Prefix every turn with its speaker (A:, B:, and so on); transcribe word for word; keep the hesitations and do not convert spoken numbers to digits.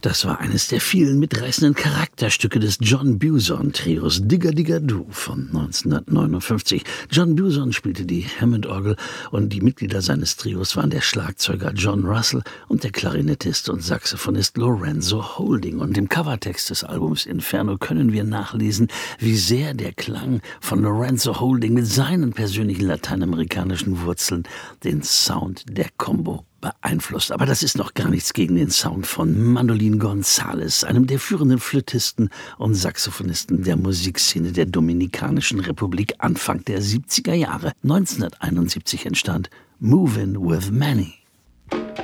A: Das war eines der vielen mitreißenden Charakterstücke des John Buson-Trios Digga-Digga-Du von neunzehnhundertneunundfünfzig. John Buson spielte die Hammond-Orgel und die Mitglieder seines Trios waren der Schlagzeuger John Russell und der Klarinettist und Saxophonist Lorenzo Holding. Und im Covertext des Albums Inferno können wir nachlesen, wie sehr der Klang von Lorenzo Holding mit seinen persönlichen lateinamerikanischen Wurzeln den Sound der Combo beeinflusst. Aber das ist noch gar nichts gegen den Sound von Mandolin González, einem der führenden Flötisten und Saxophonisten der Musikszene der Dominikanischen Republik Anfang der siebziger Jahre. neunzehnhunderteinundsiebzig entstand Movin' with Manny.